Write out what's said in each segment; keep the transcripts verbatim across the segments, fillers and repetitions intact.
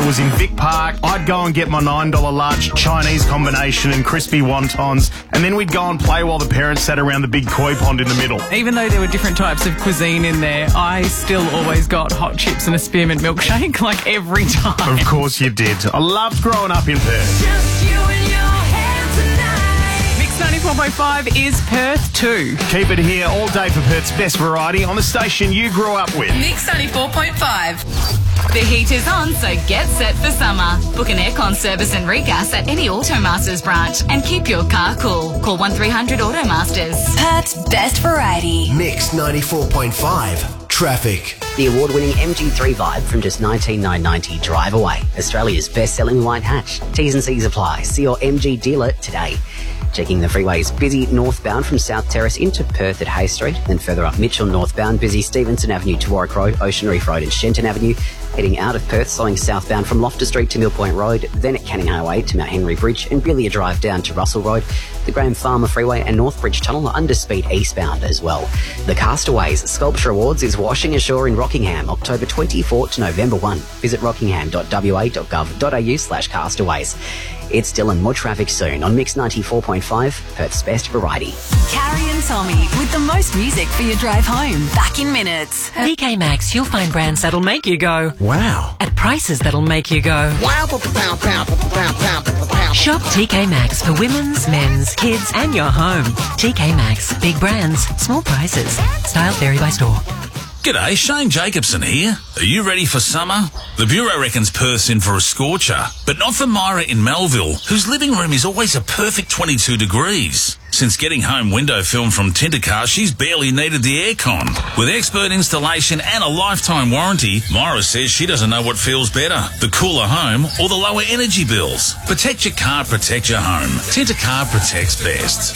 was in Vic Park, I'd go and get my nine dollar large Chinese combination and crispy wontons, and then we'd go and play while the parents sat around the big koi pond in the middle. Even though there were different types of cuisine in there, I still always got hot chips and a spearmint milkshake, like every time. Of course you did. I loved growing up in Perth. Just you and your hand tonight. Mix ninety-four point five is Perth too. Keep it here all day for Perth's best variety on the station you grew up with. Mix ninety-four point five. The heat is on, so get set for summer. Book an aircon service and regas at any Automasters branch and keep your car cool. Call one three hundred Automasters. Perth's best variety. Mix ninety-four point five. Traffic. The award-winning M G three Vibe from just nineteen thousand nine hundred ninety Drive Away. Australia's best-selling white hatch. T's and C's apply. See your M G dealer today. Checking the freeways, busy northbound from South Terrace into Perth at Hay Street, then further up Mitchell northbound, busy Stevenson Avenue to Warwick Road, Ocean Reef Road and Shenton Avenue. Heading out of Perth, slowing southbound from Loftus Street to Mill Point Road, then at Canning Highway to Mount Henry Bridge and Billia Drive down to Russell Road. The Graham Farmer Freeway and Northbridge Tunnel are under speed eastbound as well. The Castaways Sculpture Awards is washing ashore in Rockingham, October twenty-fourth to November first. Visit rockingham dot w a dot gov dot a u slash castaways. It's still in more traffic soon on Mix ninety-four point five, Perth's best variety. Carrie and Tommy with the most music for your drive home. Back in minutes. T K Maxx, you'll find brands that'll make you go Wow. at prices that'll make you go Wow. Pow, pow, pow, pow, pow, pow. Shop T K Maxx for women's, men's, kids and your home. T K Maxx, big brands, small prices. Styles vary by store. G'day, Shane Jacobson here. Are you ready for summer? The Bureau reckons Perth's in for a scorcher, but not for Myra in Melville, whose living room is always a perfect twenty-two degrees. Since getting home window film from Tintercar, she's barely needed the aircon. With expert installation and a lifetime warranty, Myra says she doesn't know what feels better, the cooler home or the lower energy bills. Protect your car, protect your home. Tintercar protects best.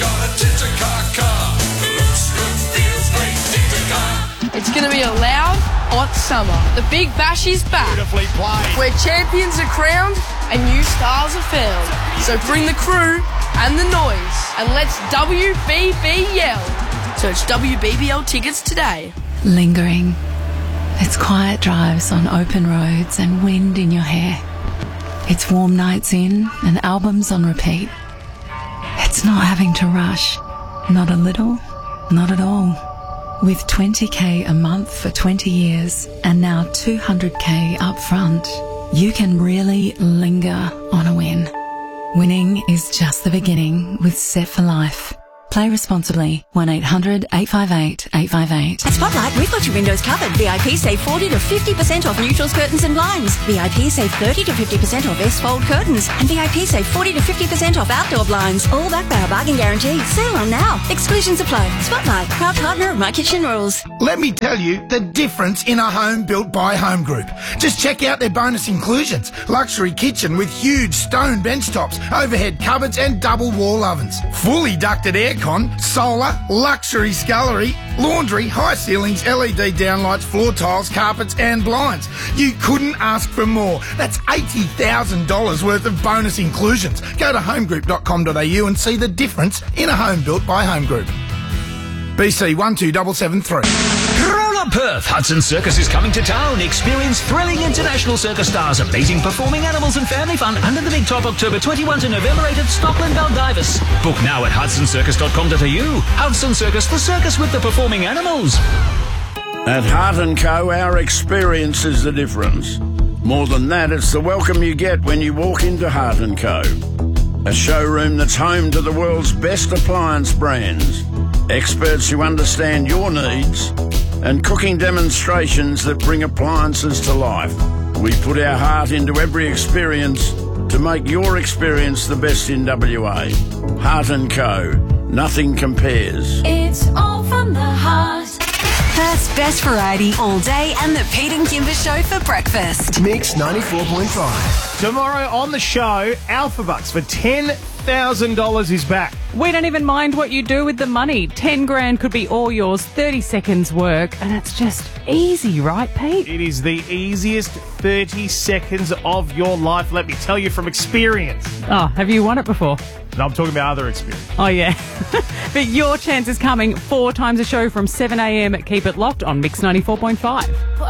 It's going to be a loud, hot summer. The Big Bash is back. Beautifully played. Where champions are crowned and new stars are found. So bring the crew and the noise and let's W B B yell. Search W B B L tickets today. Lingering. It's quiet drives on open roads and wind in your hair. It's warm nights in and albums on repeat. It's not having to rush. Not a little, not at all. With twenty k a month for twenty years and now two hundred k up front, you can really linger on a win. Winning is just the beginning with Set for Life. Play responsibly. one eight hundred eight five eight eight five eight. At Spotlight, we've got your windows covered. V I P save forty to fifty percent off neutrals, curtains and blinds. V I P save thirty to fifty percent off S-fold curtains. And V I P save forty to fifty percent off outdoor blinds. All backed by our bargain guarantee. Sale on now. Exclusions apply. Spotlight, proud partner of My Kitchen Rules. Let me tell you the difference in a home built by Home Group. Just check out their bonus inclusions. Luxury kitchen with huge stone bench tops, overhead cupboards and double wall ovens. Fully ducted aircon, solar, luxury scullery, laundry, high ceilings, L E D downlights, floor tiles, carpets and blinds. You couldn't ask for more. That's eighty thousand dollars worth of bonus inclusions. Go to home group dot com dot a u and see the difference in a home built by Home Group. B C one two seven seven three. Corona Perth, Hudson Circus is coming to town. Experience thrilling international circus stars, amazing performing animals and family fun under the big top October twenty-first to November eighth at Stockland Baldivis. Book now at hudson circus dot com dot a u. Hudson Circus, the circus with the performing animals. At Hart and Co, our experience is the difference. More than that, it's the welcome you get when you walk into Hart and Co. A showroom that's home to the world's best appliance brands. Experts who understand your needs and cooking demonstrations that bring appliances to life. We put our heart into every experience to make your experience the best in W A. Hart and Co. Nothing compares. It's all from the heart. Perth's best variety all day and the Pete and Kimber Show for breakfast. Mix ninety-four point five. Tomorrow on the show, Alpha Bucks for ten thousand dollars is back. We don't even mind what you do with the money. Ten grand could be all yours, thirty seconds work, and it's just easy, right, Pete? It is the easiest thirty seconds of your life, let me tell you from experience. Oh, have you won it before? No, I'm talking about other experience. Oh, yeah. But your chance is coming four times a show from seven a m. Keep it locked on Mix ninety-four point five.